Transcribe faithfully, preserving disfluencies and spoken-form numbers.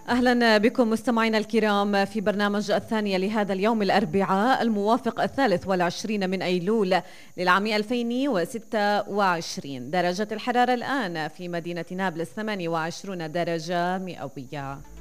أهلا بكم مستمعينا الكرام في برنامج الثانية لهذا اليوم الأربعاء الموافق الثالث والعشرين من أيلول للعام ألفين وستة وعشرين. درجة الحرارة الآن في مدينة نابلس ثمانية وعشرين درجة مئوية.